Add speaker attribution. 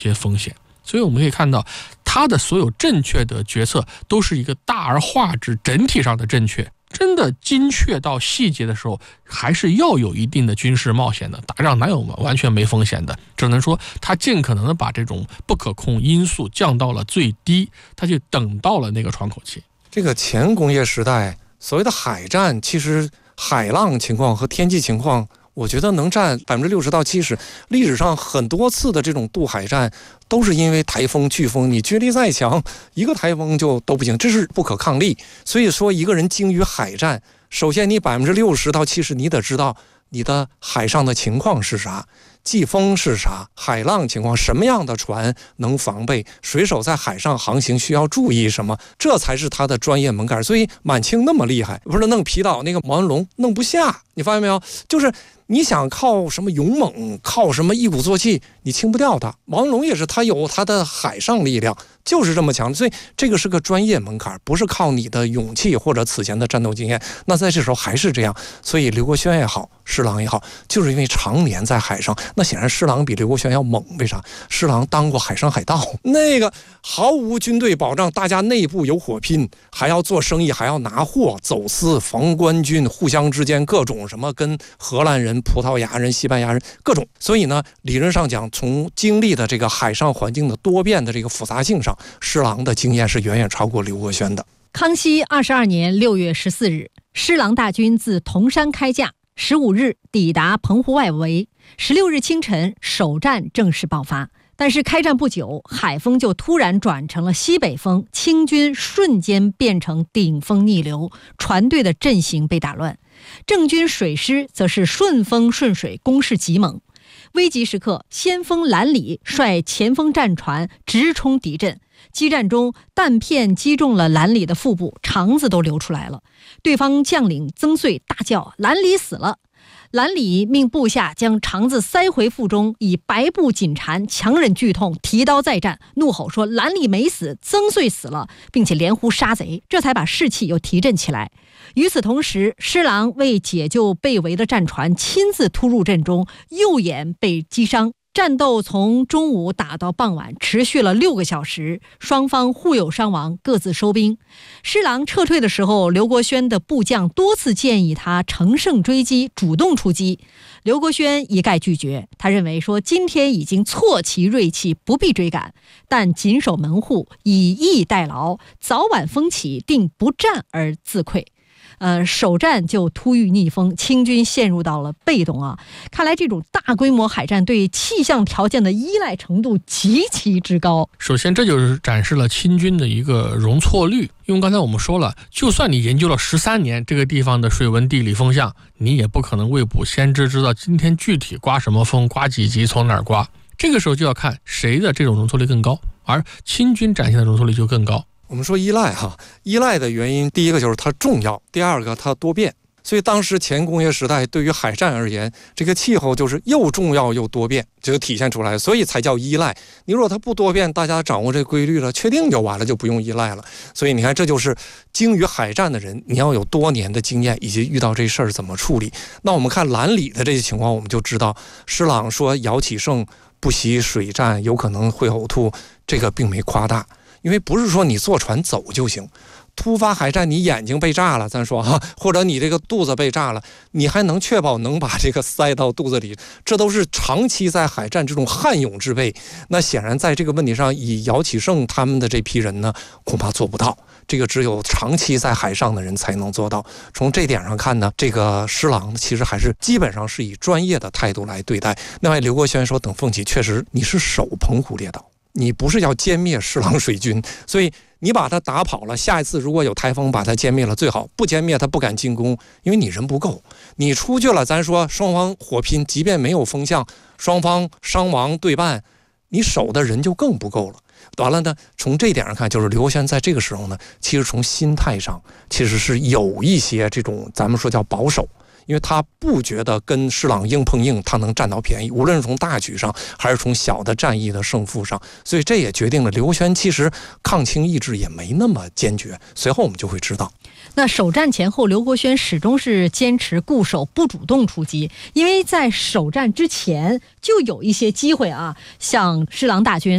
Speaker 1: 些风险。所以我们可以看到，他的所有正确的决策都是一个大而化之整体上的正确。真的精确到细节的时候，还是要有一定的军事冒险的。打仗哪有完全没风险的？只能说他尽可能的把这种不可控因素降到了最低，他就等到了那个窗口期。
Speaker 2: 这个前工业时代所谓的海战，其实海浪情况和天气情况，我觉得能占60%到70%。历史上很多次的这种渡海战，都是因为台风、飓风，你军力再强，一个台风就都不行，这是不可抗力。所以说，一个人精于海战，首先你60%到70%，你得知道你的海上的情况是啥，季风是啥，海浪情况，什么样的船能防备，水手在海上航行需要注意什么，这才是他的专业门槛。所以满清那么厉害，不是弄皮岛那个毛文龙弄不下，你发现没有？就是你想靠什么勇猛，靠什么一鼓作气，你清不掉他。毛文龙也是，他有他的海上力量，就是这么强。所以这个是个专业门槛，不是靠你的勇气或者此前的战斗经验。那在这时候还是这样，所以刘国轩也好，施琅也好，就是因为常年在海上。那显然施琅比刘国轩要猛，为啥？施琅当过海上海盗，那个毫无军队保障，大家内部有火拼，还要做生意，还要拿货，走私，防官军互相之间各种什么跟荷兰人、葡萄牙人、西班牙人各种。所以呢，理论上讲，从经历的这个海上环境的多变的这个复杂性上，施琅的经验是远远超过刘国轩的。
Speaker 3: 康熙22年6月14日，施琅大军自铜山开驾，15日抵达澎湖外围，16日清晨首战正式爆发。但是开战不久，海风就突然转成了西北风，清军瞬间变成顶风逆流，船队的阵型被打乱。郑军水师则是顺风顺水，攻势极猛。危急时刻，先锋兰里率前锋战船直冲敌阵，激战中弹片击中了兰里的腹部，肠子都流出来了。对方将领曾穗大叫：“兰里死了！”兰里命部下将肠子塞回腹中，以白布紧缠，强忍剧痛，提刀再战，怒吼说：“兰里没死，曾穗死了！”并且连呼杀贼，这才把士气又提振起来。与此同时，施琅为解救被围的战船，亲自突入阵中，右眼被击伤。战斗从中午打到傍晚，持续了6个小时，双方互有伤亡，各自收兵。施琅撤退的时候，刘国轩的部将多次建议他乘胜追击，主动出击。刘国轩一概拒绝，他认为说今天已经挫其锐气，不必追赶，但紧守门户，以逸待劳，早晚风起，定不战而自溃。首战就突遇逆风，清军陷入到了被动啊！看来这种大规模海战对气象条件的依赖程度极其之高。
Speaker 1: 首先，这就是展示了清军的一个容错率。因为刚才我们说了，就算你研究了13年这个地方的水文、地理、风向，你也不可能未卜先知，知道今天具体刮什么风，刮几级，从哪儿刮。这个时候就要看谁的这种容错率更高，而清军展现的容错率就更高。
Speaker 2: 我们说依赖依赖的原因，第一个就是它重要，第二个它多变。所以当时前工业时代对于海战而言，这个气候就是又重要又多变，这就体现出来，所以才叫依赖。你如果它不多变，大家掌握这个规律了，确定就完了，就不用依赖了。所以你看，这就是精于海战的人，你要有多年的经验，以及遇到这事儿怎么处理。那我们看兰里的这些情况，我们就知道施琅说姚启圣不惜水战有可能会呕吐，这个并没夸大。因为不是说你坐船走就行，突发海战你眼睛被炸了，咱说或者你这个肚子被炸了，你还能确保能把这个塞到肚子里，这都是长期在海战这种悍勇之辈。那显然在这个问题上，以姚启圣他们的这批人呢，恐怕做不到，这个只有长期在海上的人才能做到。从这点上看呢，这个施琅其实还是基本上是以专业的态度来对待。另外刘国轩说，等风起，确实你是守澎湖列岛，你不是要歼灭施琅水军，所以你把他打跑了，下一次如果有台风把他歼灭了最好，不歼灭他不敢进攻，因为你人不够。你出去了，咱说双方火拼，即便没有风向，双方伤亡对半，你守的人就更不够了。完了呢，从这一点上看，就是刘国轩在这个时候呢，其实从心态上其实是有一些这种咱们说叫保守，因为他不觉得跟施琅硬碰硬他能占到便宜，无论是从大局上还是从小的战役的胜负上，所以这也决定了刘国轩其实抗清意志也没那么坚决。随后我们就会知道，
Speaker 3: 那首战前后，刘国轩始终是坚持固守，不主动出击，因为在首战之前就有一些机会啊，像施琅大军